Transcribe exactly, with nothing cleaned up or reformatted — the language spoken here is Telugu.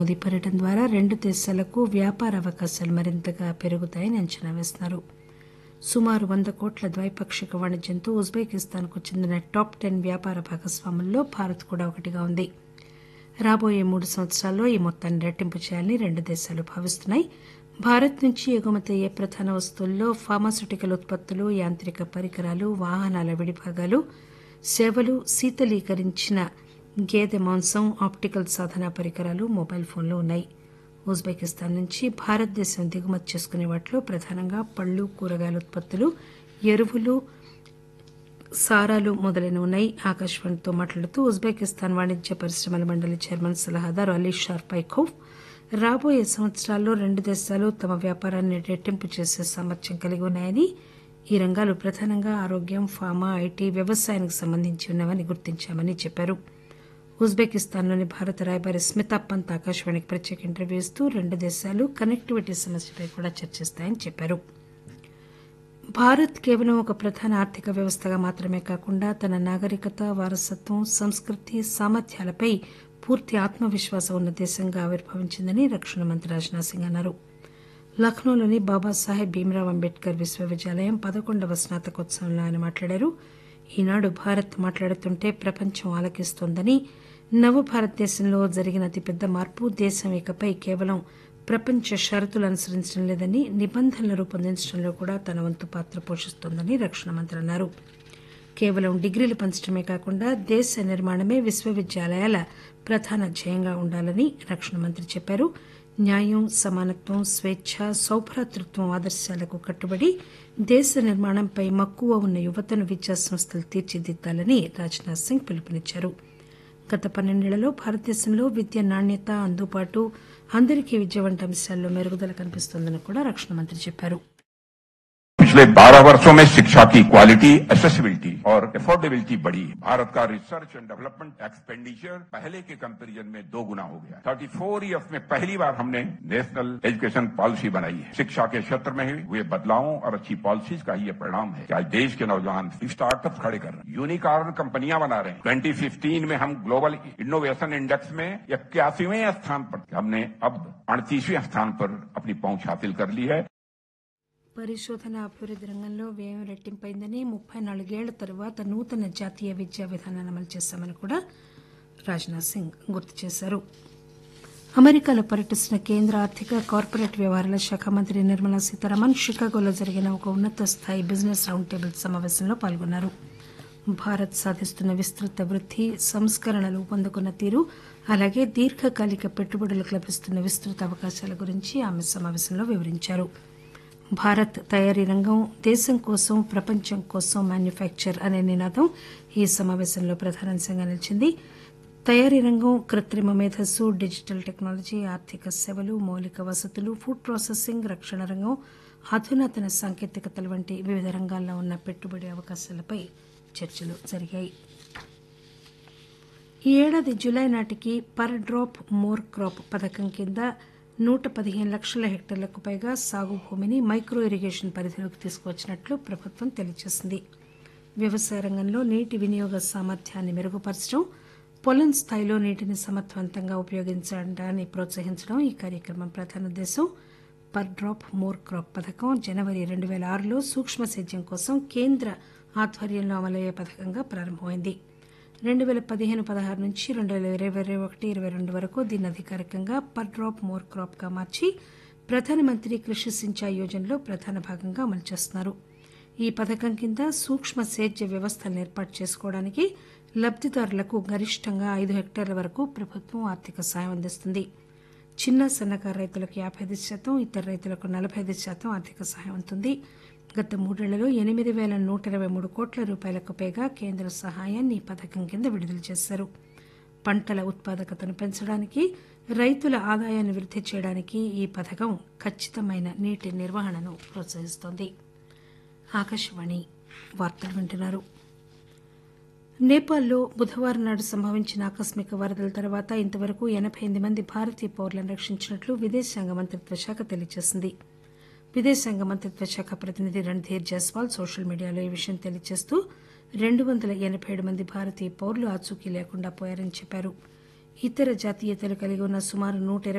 మోదీ పర్యటన ద్వారా రెండు దేశాలకు వ్యాపార అవకాశాలు మరింతగా పెరుగుతాయని అంచనా వేస్తున్నారు. సుమారు వంద కోట్ల ద్వైపాక్షిక వాణిజ్యంతో ఉజ్బెకిస్తాన్కు చెందిన టాప్ టెన్ వ్యాపార భాగస్వాముల్లో భారత్ కూడా ఒకటిగా ఉంది. రాబోయే మూడు సంవత్సరాల్లో ఈ మొత్తాన్ని రెట్టింపు చేయాలని రెండు దేశాలు భావిస్తున్నాయి. భారత్ నుంచి ఎగుమతి అయ్యే ప్రధాన వస్తువుల్లో ఫార్మాస్యూటికల్ ఉత్పత్తులు, యాంత్రిక పరికరాలు, వాహనాల విడిభాగాలు, సేవలు, శీతలీకరించిన గేదె మాంసం, ఆప్టికల్ సాధన పరికరాలు, మొబైల్ ఫోన్లు ఉన్నాయి. ఉజ్బెకిస్తాన్ నుంచి భారతదేశం దిగుమతి చేసుకునే వాటిలో ప్రధానంగా పళ్లు, కూరగాయల ఉత్పత్తులు, ఎరువులు, సారాలు మొదలైనవి ఉన్నాయి. ఆకాశవాణితో మాట్లాడుతూ ఉజ్బెకిస్తాన్ వాణిజ్య పరిశ్రమల మండలి చైర్మన్ సలహాదారు అలీ షార్పైఖోవ్ రాబోయే సంవత్సరాల్లో రెండు దేశాలు తమ వ్యాపారాన్ని రెట్టింపు చేసే సామర్థ్యం కలిగి ఉన్నాయని, ఈ రంగాలు ప్రధానంగా ఆరోగ్యం, ఫార్మా, ఐటీ, వ్యవసాయానికి సంబంధించి ఉన్నవని గుర్తించామని చెప్పారు. ఉజ్బెకిస్తాన్లోని భారత రాయబారి స్మితా పంత్ ఆకాశవాణికి ప్రత్యేక ఇంటర్వ్యూ ఇస్తూ రెండు దేశాలు కనెక్టివిటీ సమస్యపై కూడా చర్చిస్తాయని చెప్పారు. భారత్ కేవలం ఒక ప్రధాన ఆర్థిక వ్యవస్థగా మాత్రమే కాకుండా తన నాగరికత, వారసత్వం, సంస్కృతి, సామర్థ్యాలపై పూర్తి ఆత్మవిశ్వాసం ఉన్న దేశంగా ఆవిర్భవించిందని రక్షణ మంత్రి రాజ్నాథ్ సింగ్ అన్నారు. లక్నోలోని బాబాసాహెబ్ భీమ్రావ్ అంబేద్కర్ విశ్వవిద్యాలయం పదకొండవ స్నాతకోత్సవంలో ఆయన మాట్లాడారు. ఈనాడు భారత్ మాట్లాడుతుంటే ప్రపంచం ఆలకిస్తోందని, నవ భారతదేశంలో జరిగిన అతిపెద్ద మార్పు దేశం ఇకపై కేవలం ప్రపంచ షరతులు అనుసరించడం లేదని, నిబంధనలు రూపొందించడంలో కూడా తన వంతు పాత్ర పోషిస్తోందని రక్షణ మంత్రి అన్నారు. కేవలం డిగ్రీలు పంచడమే కాకుండా దేశ నిర్మాణమే విశ్వవిద్యాలయాల ప్రధాన ధ్యేయంగా ఉండాలని రక్షణ మంత్రి చెప్పారు. న్యాయం, సమానత్వం, స్వేచ్ఛ, సౌభ్రాతృత్వం ఆదర్శాలకు కట్టుబడి దేశ నిర్మాణంపై మక్కువ ఉన్న యువతను విద్యాసంస్థలు తీర్చిదిద్దాలని రాజ్నాథ్ సింగ్ పిలుపునిచ్చారు. గత పన్నెండేళ్లలో భారతదేశంలో విద్య నాణ్యత, అందుబాటు, అందరికీ విద్య వంటి అంశాల్లో మెరుగుదల కనిపిస్తోందని కూడా రక్షణ మంత్రి చెప్పారు. पिछले बारह वर्षों में शिक्षा की क्वालिटी, एसेसिबिलिटी और एफोर्डेबिलिटी बढ़ी है. भारत का रिसर्च एंड डेवलपमेंट एक्सपेंडिचर पहले के कंपैरिजन में दो गुना हो गया. चौंतीस इयर्स में पहली बार हमने नेशनल एजुकेशन पॉलिसी बनाई है. शिक्षा के क्षेत्र में हुए बदलावों और अच्छी पॉलिसीज का ये परिणाम है कि आज देश के नौजवान स्टार्टअप खड़े कर रहे हैं, यूनिकॉर्न कंपनियां बना रहे हैं. ट्वेंटी फिफ्टीन में हम ग्लोबल इनोवेशन इंडेक्स में इक्यासीवें स्थान पर, हमने अब अड़तीसवें स्थान पर अपनी पहुंच हासिल कर ली है. పరిశోధన అభివృద్ది రంగంలో వ్యయం రెట్టింపైందని, ముప్పై నాలుగేళ్ల తరువాత నూతన జాతీయ విద్యా విధానాన్ని అమలు చేశామని కూడా రాజ్నాథ్ సింగ్ గుర్తు చేశారు. అమెరికాలో పర్యటిస్తున్న కేంద్ర ఆర్థిక, కార్పొరేట్ వ్యవహారాల శాఖ మంత్రి నిర్మలా సీతారామన్ షికాగోలో జరిగిన ఒక ఉన్నత స్థాయి బిజినెస్ రౌండ్ టేబుల్ సమావేశంలో పాల్గొన్నారు. భారత్ సాధిస్తున్న విస్తృత వృద్ది, సంస్కరణలు పొందుకున్న తీరు, అలాగే దీర్ఘకాలిక పెట్టుబడులకు లభిస్తున్న విస్తృత అవకాశాల గురించి ఆమె సమావేశంలో వివరించారు. భారత్ తయారీ రంగం దేశం కోసం, ప్రపంచం కోసం మ్యానుఫ్యాక్చర్ అనే నినాదం ఈ సమావేశంలో ప్రధానాంశంగా నిలిచింది. తయారీ రంగం, కృత్రిమ మేధస్సు, డిజిటల్ టెక్నాలజీ, ఆర్థిక సేవలు, మౌలిక వసతులు, ఫుడ్ ప్రాసెసింగ్, రక్షణ రంగం, అధునాతన సాంకేతికతల వంటి వివిధ రంగాల్లో ఉన్న పెట్టుబడి అవకాశాలపై చర్చలు జరిగాయి. ఈ ఏడాది జులై నాటికి పర్ డ్రాప్ మోర్ క్రాప్ పథకం కింద నూట పదిహేను లక్షల హెక్టార్లకు పైగా సాగు భూమిని మైక్రో ఇరిగేషన్ పరిధిలోకి తీసుకువచ్చినట్లు ప్రభుత్వం తెలియజేసింది. వ్యవసాయ రంగంలో నీటి వినియోగ సామర్థ్యాన్ని మెరుగుపరచడం, పొలం స్థాయిలో నీటిని సమర్థవంతంగా ఉపయోగించడాన్ని ప్రోత్సహించడం ఈ కార్యక్రమం ప్రధాన ఉద్దేశం. పర్ డ్రాప్ మోర్ క్రాప్ పథకం జనవరి రెండు పేల ఆరులో సూక్ష్మ సేద్యం కోసం కేంద్ర ఆధ్వర్యంలో అమలయ్యే పథకంగా ప్రారంభమైంది. రెండు పేల పదిహేను పదహారు నుంచి రెండు పేల ఇరవై ఒకటి ఇరవై రెండు వరకు దీన్ని అధికారికంగా పర్ డ్రాప్ మోర్ క్రాప్ గా మార్చి ప్రధానమంత్రి కృషి సించాయి యోజనలో ప్రధాన భాగంగా అమలు చేస్తున్నారు. ఈ పథకం కింద సూక్ష్మ సేద్య వ్యవస్థలను ఏర్పాటు చేసుకోవడానికి లబ్దిదారులకు గరిష్టంగా ఐదు హెక్టార్ల వరకు ప్రభుత్వం ఆర్థిక సాయం అందిస్తుంది. చిన్న సన్నకారు రైతులకు యాభై ఐదు శాతం, ఇతర రైతులకు నలభై ఐదు శాతం ఆర్థిక సాయం ఉంటుంది. గత మూడేళ్లలో ఎనిమిది పేల నూట ఇరవై మూడు కోట్ల రూపాయలకు పైగా కేంద్ర సహాయాన్ని ఈ పథకం కింద విడుదల చేశారు. పంటల ఉత్పాదకతను పెంచడానికి, రైతుల ఆదాయాన్ని వృద్ది చేయడానికి ఈ పథకం ఖచ్చితమైన నీటి నిర్వహణను ప్రోత్సహిస్తోంది. ఆకాశవాణి వార్తలు వింటున్నారు. నేపాల్లో బుధవారం నాడు సంభవించిన ఆకస్మిక వరదల తర్వాత ఇంతవరకు ఎనబై ఎనిమిది మంది భారతీయ పౌరులను రక్షించినట్లు విదేశాంగ మంత్రిత్వ శాఖ తెలియజేసింది. విదేశాంగ మంత్రిత్వ శాఖ ప్రతినిధి రణ్ధీర్ జైస్వాల్ సోషల్ మీడియాలో ఈ విషయం తెలియజేస్తూ రెండు వందల ఎనబై ఏడు మంది భారతీయ పౌరులు ఆచూకీ లేకుండా పోయారని చెప్పారు. ఇతర జాతీయతలు కలిగి ఉన్న సుమారు నూట